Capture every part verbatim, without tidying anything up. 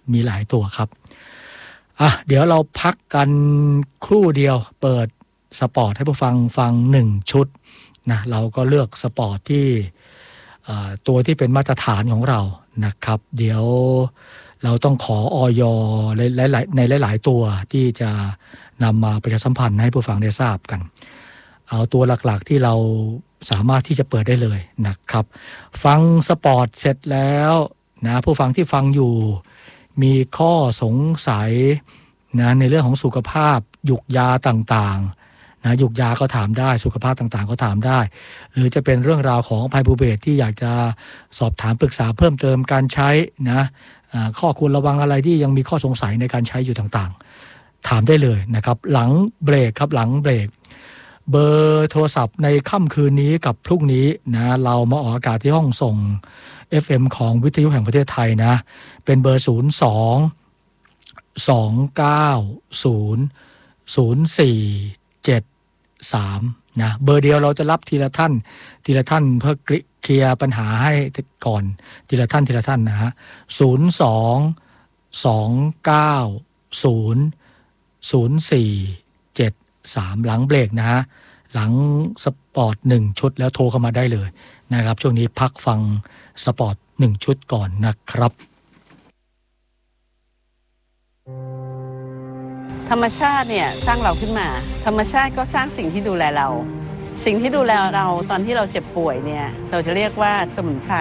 มีหลายตัวครับอ่ะเดี๋ยวเราพักกันครู่เดียวเปิดสปอร์ตให้ผู้ฟังฟังหนึ่งชุดนะเราก็เลือกสปอร์ตที่ตัวที่เป็นมาตรฐานของเรานะครับเดี๋ยวเราต้องขออย.ในหลายๆตัวที่จะนำมาประชาสัมพันธ์ให้ผู้ฟังได้ทราบกันเอาตัวหลักๆที่เราสามารถที่จะเปิดได้เลยนะครับฟังสปอร์ตเสร็จแล้วนะผู้ฟังที่ฟังอยู่มีข้อสงสัยนะในเรื่องของสุขภาพหยุกยาต่างๆนะหยุกยาก็ถามได้สุขภาพต่างๆก็ถามได้หรือจะเป็นเรื่องราวของภัยภูเบศที่อยากจะสอบถามปรึกษาเพิ่มเติมการใช้นะข้อควรระวังอะไรที่ยังมีข้อสงสัยในการใช้อยู่ต่างๆถามได้เลยนะครับหลังเบรกครับหลังเบรกเบอร์โทรศัพท์ในค่ำคืนนี้กับพรุ่งนี้นะเรามาออกอากาศที่ห้องส่ง เอฟ เอ็ม ของวิทยุแห่งประเทศไทยนะเป็นเบอร์ศูนย์ สอง สอง เก้า ศูนย์ ศูนย์ สี่ เจ็ด สามนะเบอร์เดียวเราจะรับทีละท่านทีละท่านเพื่อเคลียร์ปัญหาให้ก่อนทีละท่านทีละท่านนะฮะศูนย์ สอง สอง เก้า ศูนย์ ศูนย์ สี่ เจ็ด สามหลังเบรกนะฮะหลังสปอร์ตหนึ่งชุดแล้วโทรเข้ามาได้เลยนะครับช่วงนี้พักฟังสปอร์ตหนึ่งชุดก่อนนะครับธรรมชาติเนี่ยสร้างเราขึ้นมาธรรมชาติก็สร้างสิ่งที่ดูแลเราสิ่งที่ดูแลเราตอนที่เราเจ็บป่วยเนี่ยเราจะเรียกว่าสมุนไพร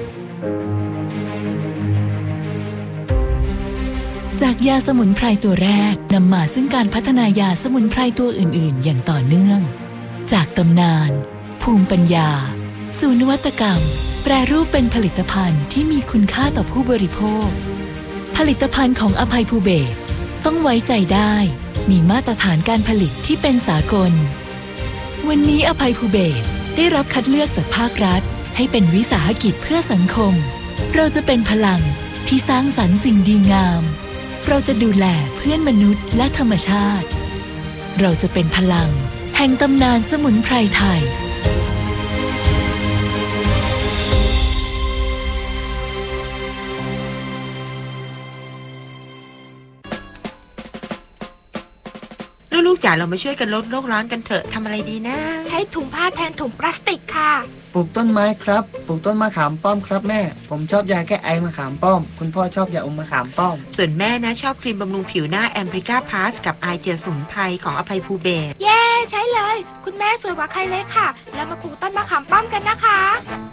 จากยาสมุนไพรตัวแรกนำมาซึ่งการพัฒนายาสมุนไพรตัวอื่นๆอย่างต่อเนื่องจากตำนานภูมิปัญญาสู่นวัตกรรมแปรรูปเป็นผลิตภัณฑ์ที่มีคุณค่าต่อผู้บริโภคผลิตภัณฑ์ของอภัยภูเบศรต้องไว้ใจได้มีมาตรฐานการผลิตที่เป็นสากลวันนี้อภัยภูเบศรได้รับคัดเลือกจากภาครัฐให้เป็นวิสาหกิจเพื่อสังคมเราจะเป็นพลังที่สร้างสรรค์สิ่งดีงามเราจะดูแลเพื่อนมนุษย์และธรรมชาติเราจะเป็นพลังแห่งตำนานสมุนไพรไทยลูกๆจ๋าเรามาช่วยกันลดโลกร้อนกันเถอะทำอะไรดีนะใช้ถุงผ้าแทนถุงพลาสติกค่ะปลูกต้นไม้ครับปลูกต้นมะขามป้อมครับแม่ผมชอบยาแก้ไอมะขามป้อมคุณพ่อชอบยาอมมะขามป้อมส่วนแม่นะชอบครีมบำรุงผิวหน้าแอมบริก้าพลัสกับไอเจียสมุนไพรของอภัยภูเบศรเย้ใช้เลยคุณแม่สวยกว่าใครเลยค่ะแล้วมาปลูกต้นมะขามป้อมกันนะคะ